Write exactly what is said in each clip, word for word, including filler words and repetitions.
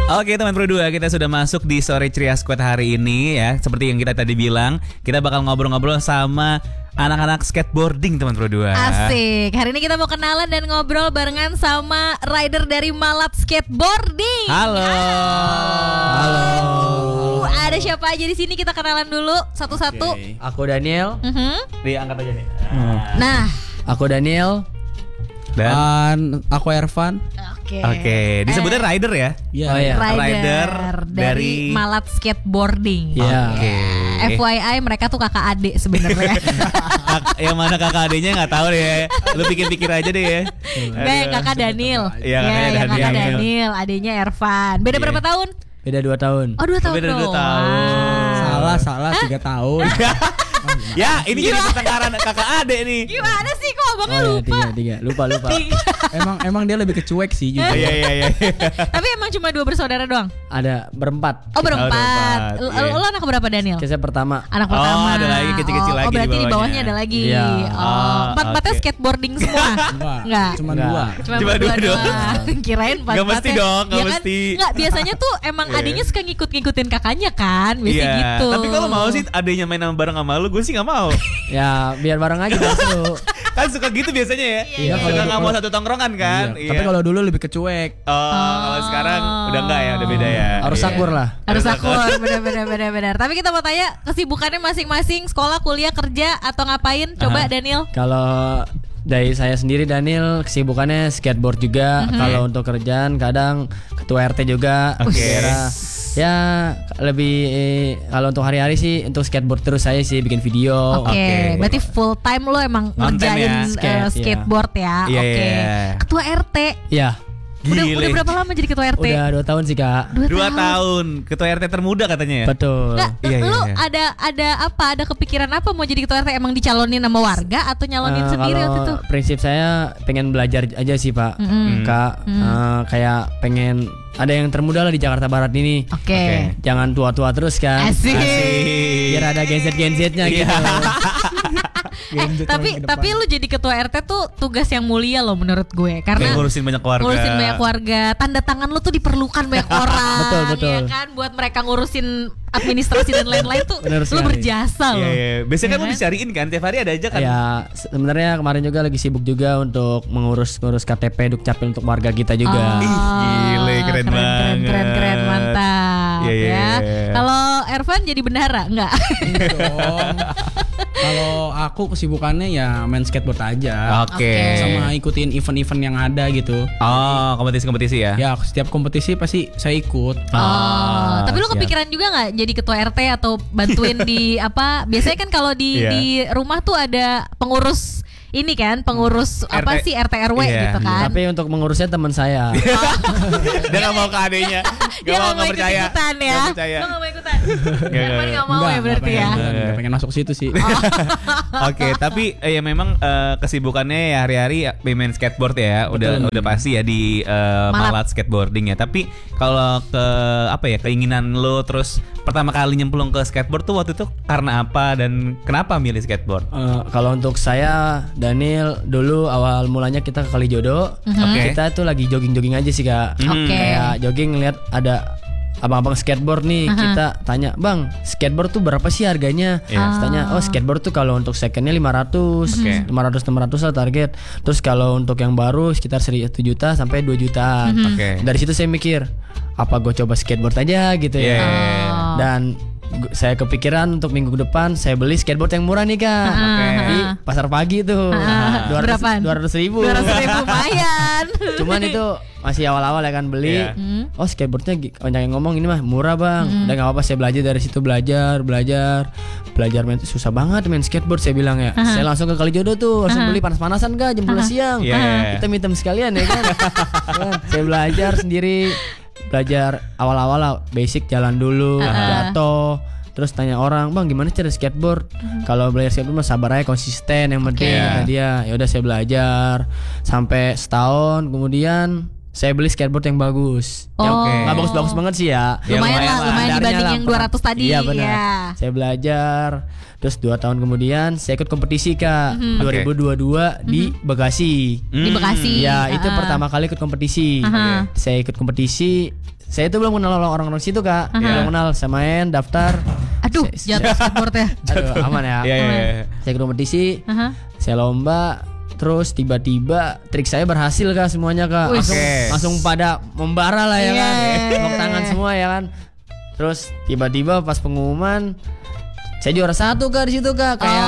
Oke teman Pro dua, kita sudah masuk di Sore Ceria Squad hari ini ya. Seperti yang kita tadi bilang, kita bakal ngobrol-ngobrol sama anak-anak skateboarding teman Pro dua. Asik. Hari ini kita mau kenalan dan ngobrol barengan sama rider dari Malat Skateboarding. Halo. Halo. Ada siapa aja di sini, kita kenalan dulu satu-satu. Okay. Aku Daniel. Mm-hmm. Diangkat aja nih. Nah, Aku Daniel. Dan Dan aku Ervan. Oke. Oke, disebutnya Eh, rider ya? Iya. Oh, iya. rider, Rider dari dari- Malat Skateboarding. Iya. Oke. F Y I mereka tuh kakak adik sebenarnya. Kak- yang mana kakak adiknya nggak tahu deh ya. Lu pikir-pikir aja deh ya. Enggak, yang kakak Daniel. Iya, Ya, kakaknya yang kakak Daniel. Daniel, adiknya Ervan. Beda Iya. berapa tahun? Beda dua tahun. Oh, dua tahun. Beda dua doang. tahun. Salah, salah tiga tahun. Ya, ini jadi pertengkaran kakak adik nih. Gimana sih kok abangnya Oh, iya, lupa? tiga, tiga. Lupa, lupa. emang emang dia lebih kecuek sih juga. Iya iya iya. Tapi emang cuma dua bersaudara doang? Ada berempat. Oh, berempat. berempat, Lo, iya. lo anak berapa, Daniel? Kisah pertama. Anak Oh, pertama. ada lagi kecil-kecil oh, lagi Oh, di berarti di bawahnya bawahnya ada lagi. Iya. Oh, Oh, empat-empatnya oke. skateboarding semua? Enggak. Enggak. Cuma Enggak. dua. Cuma, Cuma berdua dua doang. doang. Kirain empat-empatnya. Nggak mesti dong, nggak Ya kan? mesti. Nggak, biasanya tuh emang Iya. adiknya suka ngikut-ngikutin kakaknya kan. Biasa Iya. gitu. Tapi kalau mau sih adanya main sama bareng sama lu, gue sih nggak mau. Ya, biar bareng aja biar seru. Kan suka gitu biasanya ya. Iya, Suka kalau- nggak mau satu tongkrongan kan. Iya. Tapi kalau dulu lebih kecuek. Oh, kalau sekarang udah enggak ya, udah beda ya. Harus Iya. sakur lah. Harus akur, benar-benar benar-benar. Tapi kita mau tanya kesibukannya masing-masing, sekolah, kuliah, kerja atau ngapain? Coba Aha. Daniel. Kalau dari saya sendiri Daniel kesibukannya skateboard juga. Kalau untuk kerjaan kadang ketua R T juga. Oke. Daerah. Ya lebih eh, kalau untuk hari-hari sih untuk skateboard terus saya sih bikin video. Oke, Oke. berarti full time lo emang Konten ngerjain ya, eh, skate, iya. skateboard ya. Iya, Oke. iya. Ketua R T. Ya, Udah, Gile. udah berapa lama jadi ketua R T? udah dua tahun sih kak. Dua tahun. Ketua R T termuda katanya ya. Betul. Nggak, Iya, iya, lu iya. ada ada apa? Ada kepikiran apa mau jadi ketua R T? Emang dicalonin sama warga atau nyalonin Eh, sendiri kalau waktu itu? prinsip saya pengen belajar aja sih pak. Mm-mm. Kak, eh, kayak pengen ada yang termuda lah di Jakarta Barat ini. Oke. Oke. Jangan tua-tua terus kan. Asik. Biar ada gen-z-gen-z-nya Iya. gitu. Eh, tapi tapi lu jadi ketua R T tuh tugas yang mulia loh menurut gue, karena Kayak ngurusin banyak keluarga. ngurusin banyak warga. Tanda tangan lu tuh diperlukan banyak orang. Betul, betul. Ya kan, buat mereka ngurusin administrasi dan lain-lain tuh Bener lu sekali. berjasa Iya, loh. iya. Biasanya kan Ya lu kan? dicariin kan, tiap hari ada aja kan. Ya sebenarnya kemarin juga lagi sibuk juga untuk mengurus ngurus K T P Dukcapil untuk warga kita juga. Ih, gile, keren keren, banget. Keren, keren, mantap. Iya, iya, ya. iya. Kalau Ervan jadi bendahara enggak? Dong. Kalau aku kesibukannya ya main skateboard aja. Oke. Oke. Sama ikutin event-event yang ada gitu. Oh, kompetisi-kompetisi ya. Ya setiap kompetisi pasti saya ikut. Oh, tapi lu siap. kepikiran juga nggak jadi ketua R T atau bantuin di apa? Biasanya kan kalau di Iya. di rumah tuh ada pengurus ini kan, pengurus apa R T. sih R T R W Iya. gitu kan. Tapi untuk mengurusnya teman saya. Dia gak mau ke adenya. Dia Gak mau, nggak mau gak percaya. ikut-ikutan ya. Gak percaya. Lu nggak mau ikutan. Nggak, Ervan nggak. nggak mau ya berarti ya. pengen, nggak pengen masuk situ sih. Oke, tapi eh, ya memang eh, kesibukannya ya hari-hari ya main skateboard ya, udah udah pasti ya di eh, Malat. Malat skateboarding ya. Tapi kalau ke apa ya keinginan lo terus pertama kali nyemplung ke skateboard tuh waktu itu karena apa dan kenapa milih skateboard? Eh, kalau untuk saya Daniel dulu awal mulanya kita ke Kalijodo. Oke. Kita tuh lagi jogging-jogging aja sih kak. Hmm. Oke. Kayak jogging lihat ada abang-abang skateboard nih. Kita tanya, bang skateboard tuh berapa sih harganya? Iya. Terus tanya, oh skateboard tuh kalau untuk secondnya lima ratus, Oke. lima ratus enam ratus lah target. Terus kalau untuk yang baru sekitar satu juta sampai dua jutaan. Oke. Dari situ saya mikir, apa gue coba skateboard aja gitu Iya. ya. Oh. Dan gu- saya kepikiran untuk minggu depan saya beli skateboard yang murah nih kak. Oke. Di pasar pagi tuh. Ah, berapaan? Dua ratus ribu. Dua ratus ribu lumayan. Cuman itu masih awal-awal ya kan beli. Iya. Oh skateboardnya gi- banyak yang ngomong ini mah murah bang. Udah nggak apa-apa saya belajar dari situ belajar belajar belajar main susah banget main skateboard saya bilang ya. Saya langsung ke Kalijodo tuh langsung beli panas-panasan kak jam dua siang. Iya. Kita hitam sekalian ya kan. Ya, saya belajar sendiri belajar awal-awal lah basic jalan dulu jatuh. Terus tanya orang, bang gimana cara skateboard? Kalau belajar skateboard mah sabar aja konsisten yang penting Oke. kata dia. Ya udah saya belajar sampai setahun kemudian saya beli skateboard yang bagus. Yang Oh. nggak bagus-bagus banget sih ya. Ya, Lumayan lah, lumayan Standarnya dibanding lah, yang dua ratus tadi. Iya benar. Ya. Saya belajar. Terus dua tahun kemudian saya ikut kompetisi kak dua ribu dua puluh dua di Bekasi. Di Bekasi. Ya itu Ah. pertama kali ikut kompetisi. Aha. Saya ikut kompetisi saya itu belum kenal orang-orang situ kak, Aha. belum kenal. Saya main daftar. Aduh, Saya- jatuh skateboardnya. Aduh, aman ya. Iya iya. iya. Saya ke kompetisi, Aha. saya lomba, terus tiba-tiba trik saya berhasil kak semuanya kak. Wih. Langsung, Oke. langsung pada membara lah ya Iya. kan, tepuk tangan semua ya kan. Terus tiba-tiba pas pengumuman, saya juara satu kak di situ kak. Kayak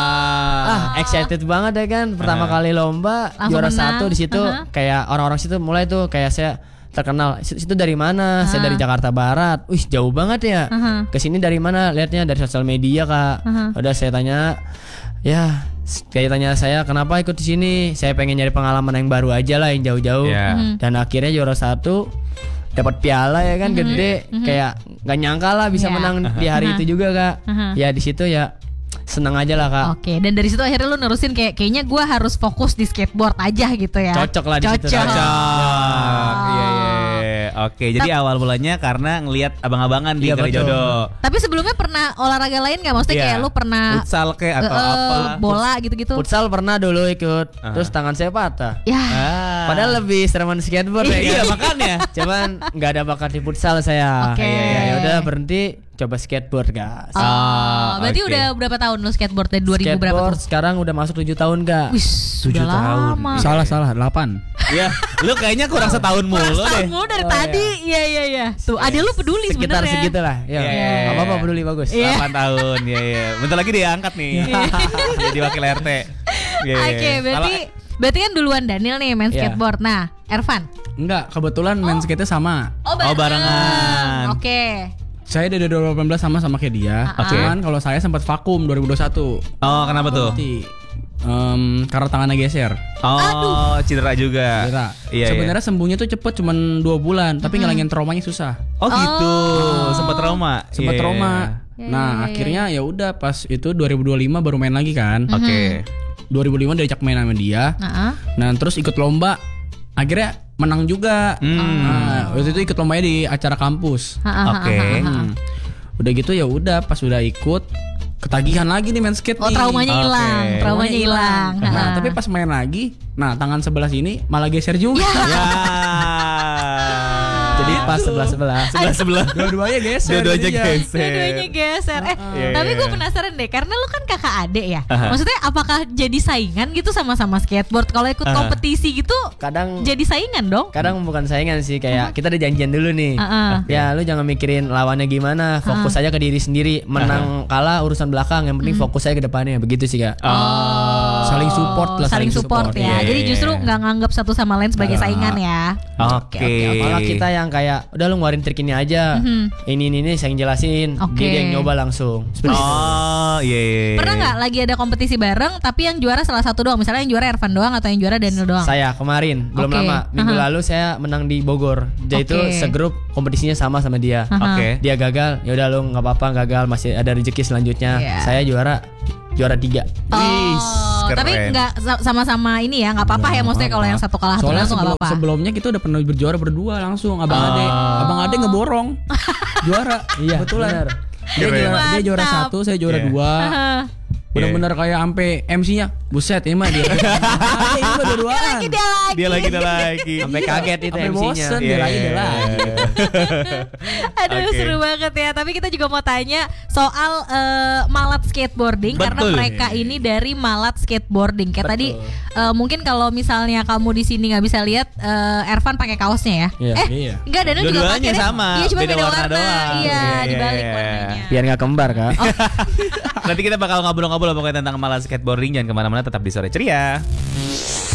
ah excited banget ya kan. Pertama Ah. kali lomba Langsung juara menang. satu di situ. Aha. Kayak orang-orang situ mulai tuh kayak saya terkenal. Situ situ dari mana? Saya Ah. dari Jakarta Barat. Wih jauh banget ya. Aha. Kesini dari mana? Lihatnya dari sosial media kak. Aha. Udah saya tanya, ya kayak tanya saya kenapa ikut di sini? Saya pengen nyari pengalaman yang baru aja lah, yang jauh-jauh. Iya. Mhm. Dan akhirnya juara satu, dapat piala ya kan, gede. Kayak nggak nyangka lah bisa Iya. menang di hari Aha. itu juga kak. Aha. Ya di situ ya senang aja lah kak. Oke, dan dari situ akhirnya lu nerusin kayak kayaknya gue harus fokus di skateboard aja gitu ya. Cocok lah di situ. Cocok. Cocok. Iya iya. Oke, jadi awal mulanya karena ngelihat abang-abangan di Iya, betul. Kalijodo. Tapi sebelumnya pernah olahraga lain nggak? Maksudnya Iya. kayak lu pernah Futsal kayak atau eh, eh, apa? bola gitu-gitu? Futsal pernah dulu ikut, Ah. terus tangan saya patah. Ya. Ah. Padahal lebih sereman skateboard ya kan. Iya, makanya. Cuman nggak ada bakat di futsal saya. Oke. Ya, ya udah berhenti, coba skateboard gas. Oh, Ah, berarti oke. udah berapa tahun lu skateboard dari dua ribu berapa Skateboard tuh? sekarang udah masuk tujuh tahun kak. Wih, tujuh sudah tahun. lama. Salah salah delapan. Ya, lu kayaknya kurang setahun mulu deh. Kamu dari Oh, tadi, iya iya iya. Tuh, adek lu peduli Sekitar sebenarnya. segitu lah. Ya. Iya, iya, iya. Apa apa peduli bagus. Iya. delapan tahun, ya ya. Bentar lagi dia angkat nih. Jadi wakil R T. Iya, iya. Oke, berarti berarti kan duluan Daniel nih main Iya. skateboard. Nah, Ervan. Enggak, kebetulan main skate sama. Oh, Oh, barengan. Oke. Saya dari dua ribu delapan belas sama sama kayak dia. Ah, Oke. Cuman kalau saya sempat vakum dua ribu dua puluh satu. Oh, kenapa tuh? Berarti em, karena tangannya geser. Oh, cedera juga. Cedera. Iya, Sebenarnya sembuhnya tuh cepet cuman dua bulan, tapi ngilangin traumanya susah. iya. Oh, gitu. Sempat trauma. Sempat Iya, trauma. Iya, Nah, iya, iya. akhirnya ya udah pas itu dua ribu dua puluh lima baru main lagi kan. Oke. dua ribu lima diajak main sama dia. Nah, Nah, terus ikut lomba. Akhirnya menang juga. Hmm. Nah, waktu itu ikut lombanya di acara kampus. Oke. Hmm. Udah gitu ya udah pas udah ikut ketagihan lagi nih main skate Oh, nih. traumanya Oke. hilang, traumanya hilang. Nah, tapi pas main lagi, nah tangan sebelah sini malah geser juga. Ya. Jadi pas sebelah sebelah. sebelah sebelah. Dua-duanya geser. Dua-duanya jadinya. geser. Dua-duanya geser. Eh, Iya, tapi iya, gue iya. penasaran deh, karena lu kan kakak adek ya. Aha. Maksudnya apakah jadi saingan gitu sama-sama skateboard? Kalau ikut Aha. kompetisi gitu, Kadang jadi saingan dong? kadang bukan saingan sih, kayak kita ada janjian dulu nih. Heeh. Ya lu jangan mikirin lawannya gimana, fokus aja ke diri sendiri. Menang kalah urusan belakang, yang penting fokus aja ke depannya. Begitu sih kak. Oh. Saling support lah, saling saling support, support. ya. Iya, Jadi iya, justru iya. nggak nganggap satu sama lain sebagai Nggak. saingan ya. Oke. Malah kita yang kayak udah lu ngeluarin trik ini aja. Mhm. Ini ini ini saya yang jelasin. Oke. Dia yang nyoba langsung. Seperti itu. Oh, iya iya. iya. Pernah nggak lagi ada kompetisi bareng, tapi yang juara salah satu doang? Misalnya yang juara Ervan doang atau yang juara Daniel doang? Saya kemarin belum Oke. lama minggu Aha. lalu saya menang di Bogor. Jadi itu Oke. segrup kompetisinya sama sama dia. Aha. Oke. Dia gagal, ya udah lu nggak apa-apa gagal, masih ada rezeki selanjutnya. Iya. Saya juara juara tiga. Wis, Oh, keren. tapi nggak sa- sama-sama ini ya, nggak apa-apa ya. Maksudnya kalau yang satu kalah satu Soalnya menang tuh nggak sebelum, apa-apa. sebelumnya kita udah pernah berjuara berdua langsung abang Oh. ade, abang ade ngeborong juara. Iya, betulan. benar. Dia Keren. juara, dia juara Mantap. satu, saya juara Iya. dua. Haha. Bener-bener kayak sampai M C-nya, buset ini mah dia. Ada ini mah dua-duaan. Dia lagi. Dia lagi dia lagi. Sampai kaget itu Sampai M C-nya. bosen. Dia lagi, dia lagi. Aduh Oke. seru banget ya. Tapi kita juga mau tanya soal eh, Malat Skateboarding. Karena Betul. mereka ini dari Malat Skateboarding. Kayak tadi eh, mungkin kalau misalnya kamu di sini nggak bisa lihat, eh, Ervan pakai kaosnya ya. Iya. Eh Iya. enggak, Daniel juga Dua-duanya pakai deh. sama, Iya cuma beda beda, warna warna, doang. Iya Iya, dibalik iya. warnanya. Biar nggak kembar kak. Nanti kita bakal ngobrol-ngobrol pokoknya tentang malah skateboarding. Jangan kemana-mana, tetap di Sore Ceria.